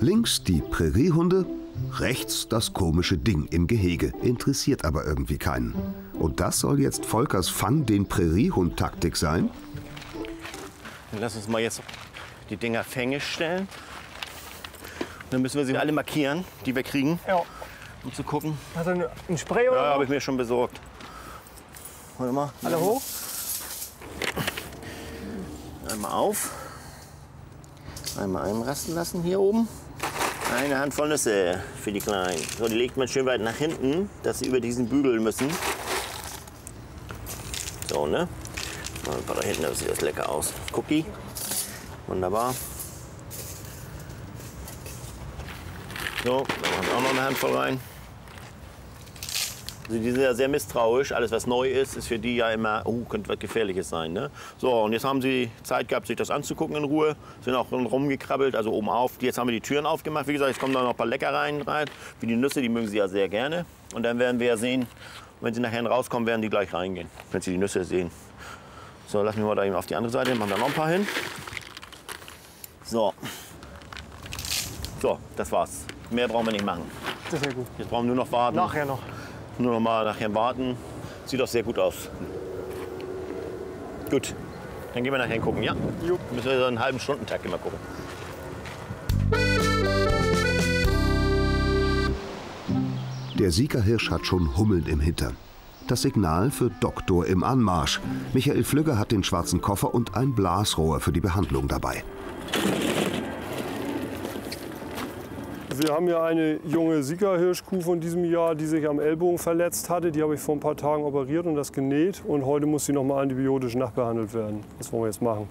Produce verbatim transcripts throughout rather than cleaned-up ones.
Links die Präriehunde, rechts das komische Ding im Gehege, interessiert aber irgendwie keinen. Und das soll jetzt Volkers Fang den Präriehund-Taktik sein? Dann lass uns mal jetzt die Dinger Fänge stellen. Dann müssen wir sie alle markieren, die wir kriegen, Ja. um zu gucken. Hast du ein Spray oder? Ja, so? habe ich mir schon besorgt. Warte mal. Alle hoch? Einmal auf. Einmal einrasten lassen hier oben. Eine Handvoll Nüsse für die Kleinen. So, die legt man schön weit nach hinten, dass sie über diesen Bügel müssen. So, ne? Mal ein paar da hinten, das sieht das lecker aus. Cookie. Wunderbar. So, da machen wir auch noch eine Handvoll rein. Also die sind ja sehr misstrauisch. Alles, was neu ist, ist für die ja immer, oh, könnte was Gefährliches sein. Ne? So, und jetzt haben sie Zeit gehabt, sich das anzugucken in Ruhe. Sind auch rumgekrabbelt, also oben auf. Jetzt haben wir die Türen aufgemacht. Wie gesagt, jetzt kommen da noch ein paar Leckereien rein. Wie die Nüsse, die mögen sie ja sehr gerne. Und dann werden wir ja sehen, wenn sie nachher rauskommen, werden die gleich reingehen, wenn sie die Nüsse sehen. So, lassen wir mal da eben auf die andere Seite, machen da noch ein paar hin. So. So, das war's. Mehr brauchen wir nicht machen. Das ist ja gut. Jetzt brauchen wir nur noch warten. Nachher noch. Nur noch mal nachher warten. Sieht doch sehr gut aus. Gut, dann gehen wir nachher gucken, ja? Jo. Müssen wir so einen halben Stundentakt immer gucken. Der Siegerhirsch hat schon Hummeln im Hintern. Das Signal für Doktor im Anmarsch. Michael Flügger hat den schwarzen Koffer und ein Blasrohr für die Behandlung dabei. Wir haben ja eine junge Siegerhirschkuh von diesem Jahr, die sich am Ellbogen verletzt hatte. Die habe ich vor ein paar Tagen operiert und das genäht. Und heute muss sie noch mal antibiotisch nachbehandelt werden. Das wollen wir jetzt machen.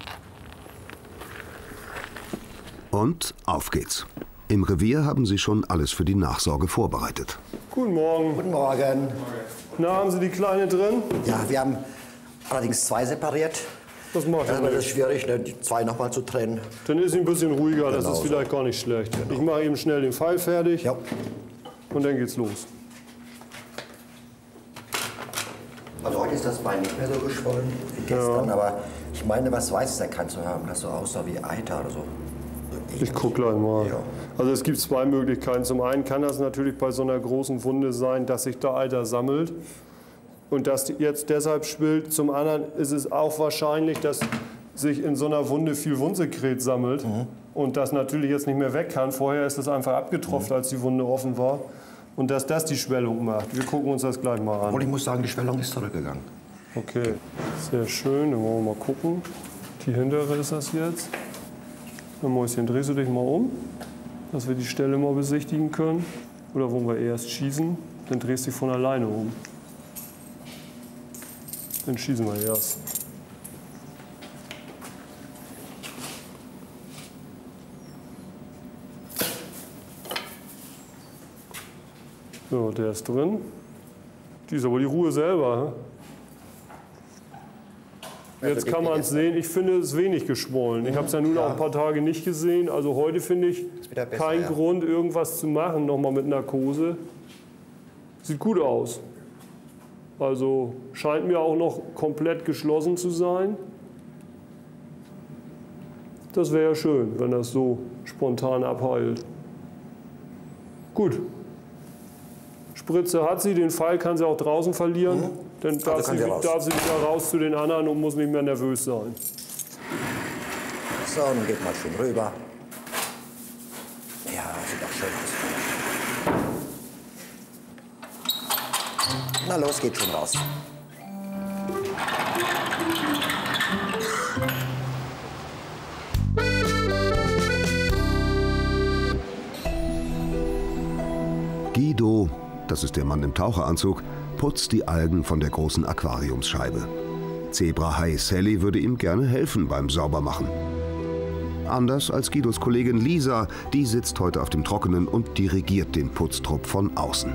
Und auf geht's. Im Revier haben sie schon alles für die Nachsorge vorbereitet. Guten Morgen. Guten Morgen. Na, haben Sie die Kleine drin? Ja, wir haben allerdings zwei separiert. Das macht Das ja ist nichts. schwierig, ne, die zwei noch mal zu trennen. Dann ist sie ein bisschen ruhiger, das Genau ist so. vielleicht gar nicht schlecht. Ich mache eben schnell den Pfeil fertig Ja. und dann geht's los. Also heute ist das Bein nicht mehr so geschwollen wie gestern, Ja. aber ich meine, was Weißes erkannt zu haben, das so aussah wie Eiter oder so. Ich gucke gleich mal. Ja. Also es gibt zwei Möglichkeiten. Zum einen kann das natürlich bei so einer großen Wunde sein, dass sich da Eiter sammelt und dass die jetzt deshalb schwillt. Zum anderen ist es auch wahrscheinlich, dass sich in so einer Wunde viel Wundsekret sammelt Mhm. und das natürlich jetzt nicht mehr weg kann. Vorher ist es einfach abgetropft, Mhm. als die Wunde offen war. Und dass das die Schwellung macht. Wir gucken uns das gleich mal an. Und ich muss sagen, die Schwellung ist zurückgegangen. Okay, sehr schön. Dann wollen wir mal gucken. Die hintere ist das jetzt. Dann Mäuschen, drehst du dich mal um, dass wir die Stelle mal besichtigen können. Oder wollen wir erst schießen? Dann drehst du dich von alleine um. Dann schießen wir erst. So, der ist drin. Die ist aber die Ruhe selber. Hä? Jetzt kann man es sehen. Ich finde es wenig geschwollen. Ich habe es ja nun auch ein paar Tage nicht gesehen. Also heute finde ich wieder besser, keinen ja. Grund, irgendwas zu machen, nochmal mit Narkose. Sieht gut aus. Also scheint mir auch noch komplett geschlossen zu sein. Das wäre ja schön, wenn das so spontan abheilt. Gut. Spritze hat sie, den Pfeil kann sie auch draußen verlieren. Mhm. Dann darf, Also kann sie, sie raus. darf sie wieder raus zu den anderen und muss nicht mehr nervös sein. So, nun geht mal schön rüber. Ja, sieht auch schön aus. Na los, geht schon raus. Guido, das ist der Mann im Taucheranzug, putzt die Algen von der großen Aquariumsscheibe. Zebrahai Sally würde ihm gerne helfen beim Saubermachen. Anders als Guidos Kollegin Lisa, die sitzt heute auf dem Trockenen und dirigiert den Putztrupp von außen.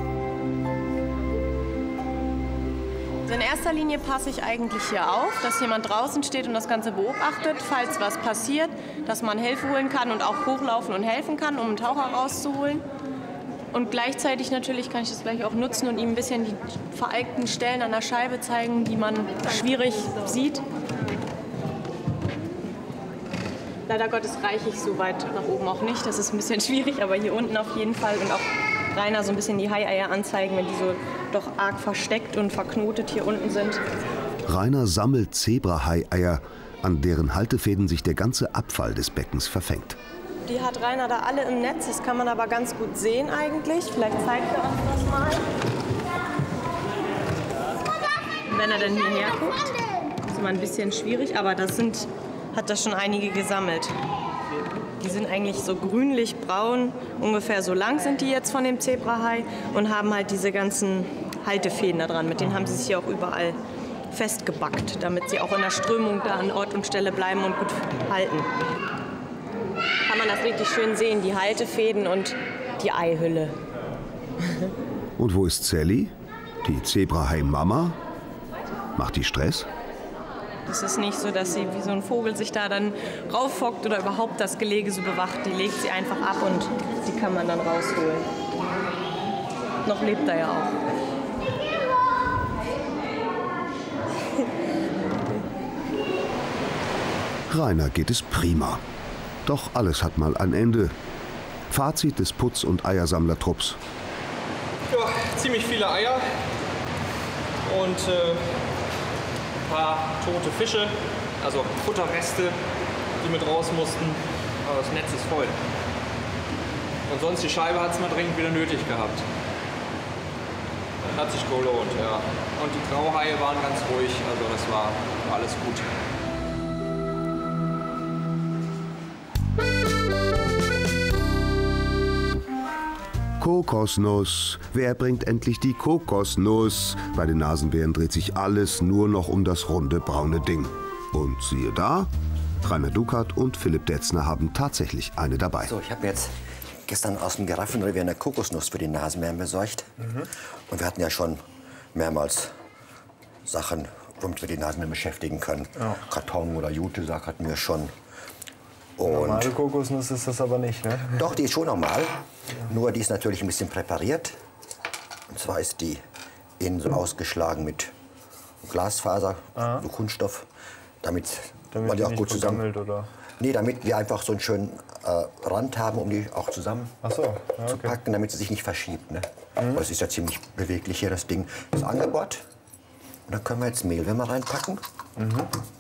In erster Linie passe ich eigentlich hier auf, dass jemand draußen steht und das Ganze beobachtet, falls was passiert, dass man Hilfe holen kann und auch hochlaufen und helfen kann, um einen Taucher rauszuholen. Und gleichzeitig natürlich kann ich das gleich auch nutzen und ihm ein bisschen die veralkten Stellen an der Scheibe zeigen, die man schwierig sieht. leider Gottes reiche ich so weit nach oben auch nicht. Das ist ein bisschen schwierig, aber hier unten auf jeden Fall. Und auch Rainer so ein bisschen die Haieier anzeigen, wenn die so doch arg versteckt und verknotet hier unten sind. Rainer sammelt Zebrahai-Eier, an deren Haltefäden sich der ganze Abfall des Beckens verfängt. Die hat Rainer da alle im Netz, das kann man aber ganz gut sehen eigentlich. Vielleicht zeigt er uns das mal. Wenn er dann hierher guckt, ist immer ein bisschen schwierig, aber das sind, hat das schon einige gesammelt. Die sind eigentlich so grünlich-braun, ungefähr so lang sind die jetzt von dem Zebrahai und haben halt diese ganzen Haltefäden da dran. Mit denen haben sie sich hier auch überall festgebackt, damit sie auch in der Strömung da an Ort und Stelle bleiben und gut halten. Kann man das richtig schön sehen, die Haltefäden und die Eihülle. Und wo ist Sally? Die Zebrahai-Mama? Macht die Stress? Es ist nicht so, dass sie wie so ein Vogel sich da dann rauffockt oder überhaupt das Gelege so bewacht. Die legt sie einfach ab und die kann man dann rausholen. Noch lebt er ja auch. Rainer geht es prima. Doch alles hat mal ein Ende. Fazit des Putz- und Eiersammlertrupps. Ja, ziemlich viele Eier und äh, ein paar tote Fische, also Futterreste, die mit raus mussten. Aber das Netz ist voll. Und sonst die Scheibe hat es mal dringend wieder nötig gehabt. Hat sich gelohnt, ja. Und die Grauhaie waren ganz ruhig, also das war alles gut. Kokosnuss. Wer bringt endlich die Kokosnuss? Bei den Nasenbären dreht sich alles nur noch um das runde braune Ding. Und siehe da, Rainer Dukat und Philipp Detzner haben tatsächlich eine dabei. So, ich habe jetzt gestern aus dem Giraffenrevier eine Kokosnuss für die Nasenbären besorgt. Mhm. Und wir hatten ja schon mehrmals Sachen, womit wir die Nasenbären beschäftigen können. Ja. Karton oder Jute-Sack hatten wir schon. Und normale Kokosnuss ist das aber nicht, ne? Doch, die ist schon normal. Nur die ist natürlich ein bisschen präpariert. Und zwar ist die innen so ausgeschlagen mit Glasfaser, ah. so Kunststoff, damit, damit man die die auch gut zusammen. Oder? Nee, damit wir einfach so einen schönen äh, Rand haben, um die auch zusammen Ach so. Ja, okay. zu packen, damit sie sich nicht verschiebt. Ne? Mhm. Das ist ja ziemlich beweglich hier, das Ding ist angebohrt. Und dann können wir jetzt Mehlwürmer reinpacken. Mhm.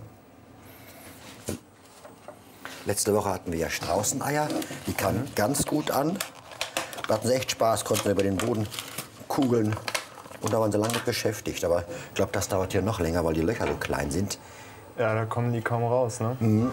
Letzte Woche hatten wir ja Straußeneier, die kamen mhm. ganz gut an. Da hatten sie echt Spaß, konnten wir über den Boden kugeln. Und da waren sie lange mit beschäftigt. Aber ich glaube, das dauert hier noch länger, weil die Löcher so klein sind. Ja, da kommen die kaum raus, ne? Mhm.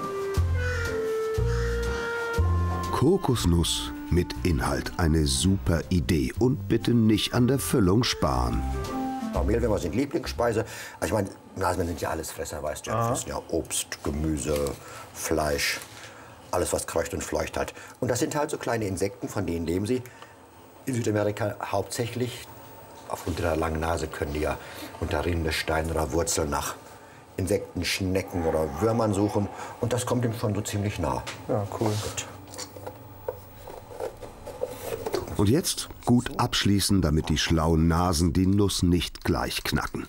Kokosnuss mit Inhalt, eine super Idee. Und bitte nicht an der Füllung sparen. Mehlwürmer sind Lieblingsspeise. Also ich meine, Nasenbären sind ja alles Fresser, weißt du. Die fressen ja Obst, Gemüse, Fleisch, alles was kreucht und fleucht hat. Und das sind halt so kleine Insekten, von denen leben sie. In Südamerika hauptsächlich. Aufgrund ihrer langen Nase können die ja unter Rinde, Steinen oder Wurzeln nach Insekten, Schnecken oder Würmern suchen. Und das kommt ihm schon so ziemlich nah. Ja, cool. Gut. Und jetzt gut abschließen, damit die schlauen Nasen die Nuss nicht gleich knacken.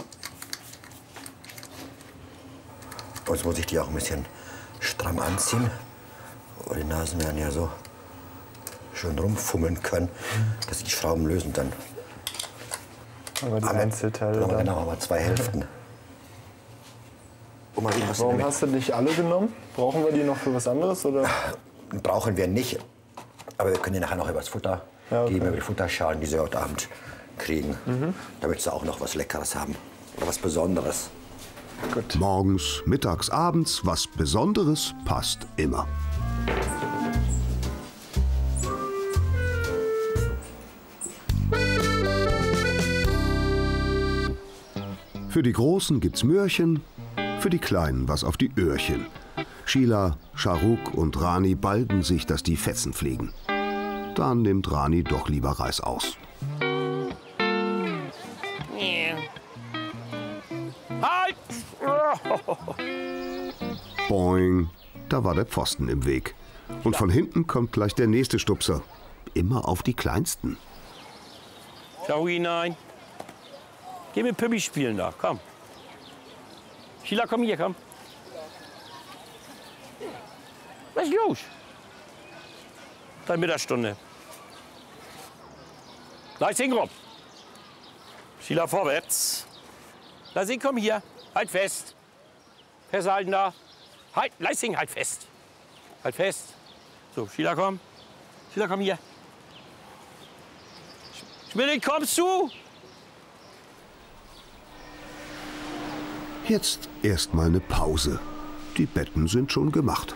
Jetzt muss ich die auch ein bisschen stramm anziehen. Aber die Nasen werden ja so schön rumfummeln können, dass sie die Schrauben lösen. Dann aber die Einzelteile. Dann haben wir genau, haben wir zwei Hälften. Oh, mal, warum hast du nicht alle genommen? Brauchen wir die noch für was anderes? Oder? Brauchen wir nicht. Aber wir können die nachher noch übers Futter ja, okay. geben, über die Futterschalen, die sie heute Abend kriegen. Mhm. Damit sie auch noch was Leckeres haben. Oder was Besonderes. Gut. Morgens, mittags, abends, was Besonderes passt immer. Für die Großen gibt's Möhrchen, für die Kleinen was auf die Öhrchen. Sheila, Sharuk und Rani balgen sich, dass die Fetzen fliegen. Dann nimmt Rani doch lieber Reis aus. Halt! Boing, da war der Pfosten im Weg. Und von hinten kommt gleich der nächste Stupser. Immer auf die Kleinsten. Schau hinein. Geh mit Pippi spielen da, komm. Sheila, komm hier, komm. Was ist los? Deine Mittagsstunde. Leising rum. Sheila vorwärts. Leising, komm hier. Halt fest. Festhalten da. Halt, Leising, halt fest. Halt fest. So, Sheila, komm. Sheila, komm hier. Schmidti, kommst du? Jetzt erstmal eine Pause. Die Betten sind schon gemacht.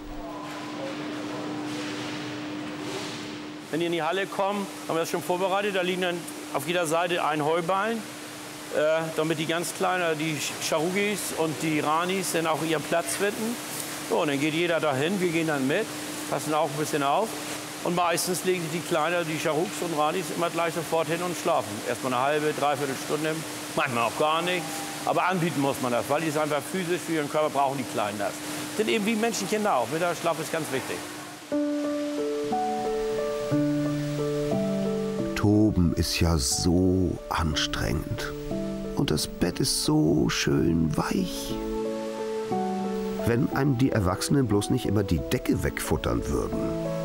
Wenn die in die Halle kommen, haben wir das schon vorbereitet. Da liegen dann auf jeder Seite ein Heuballen, äh, damit die ganz Kleinen, die Charugis und die Ranis, dann auch ihren Platz finden. So, und dann geht jeder dahin, wir gehen dann mit, passen auch ein bisschen auf. Und meistens legen sich die Kleinen, die Charuks und Ranis, immer gleich sofort hin und schlafen. Erstmal eine halbe, dreiviertel Stunde, manchmal auch gar nicht. Aber anbieten muss man das, weil die es einfach physisch für ihren Körper brauchen, die Kleinen das. Sind eben wie Menschenkinder auch. Mittagsschlaf ist ganz wichtig. Toben ist ja so anstrengend. Und das Bett ist so schön weich. Wenn einem die Erwachsenen bloß nicht immer die Decke wegfuttern würden.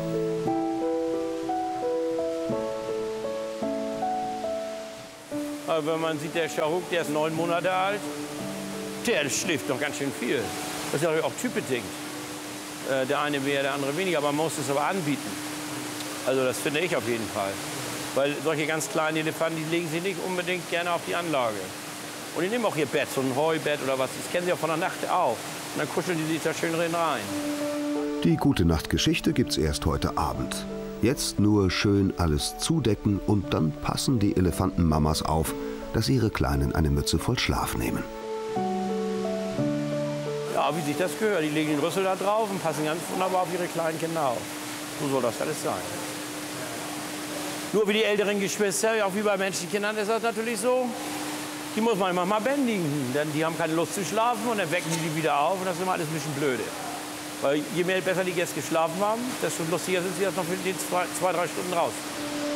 Aber wenn man sieht, der Charuk, der ist neun Monate alt, der schläft noch ganz schön viel. Das ist natürlich auch typbedingt. Äh, der eine mehr, der andere weniger, aber man muss es aber anbieten. Also das finde ich auf jeden Fall. Weil solche ganz kleinen Elefanten, die legen sie nicht unbedingt gerne auf die Anlage. Und die nehmen auch ihr Bett, so ein Heubett oder was, das kennen sie auch von der Nacht auch. Und dann kuscheln die sich da schön drin rein. Die Gute-Nacht-Geschichte gibt's erst heute Abend. Jetzt nur schön alles zudecken und dann passen die Elefantenmamas auf, dass ihre Kleinen eine Mütze voll Schlaf nehmen. Ja, wie sich das gehört. Die legen den Rüssel da drauf und passen ganz wunderbar auf ihre kleinen Kinder auf. So soll das alles sein. Nur wie die älteren Geschwister, auch wie bei Menschenkindern ist das natürlich so, die muss man manchmal bändigen. Denn die haben keine Lust zu schlafen und dann wecken die die wieder auf und das ist immer alles ein bisschen blöde. Weil je mehr besser die jetzt geschlafen haben, desto lustiger sind sie jetzt noch für die zwei, zwei, drei Stunden raus.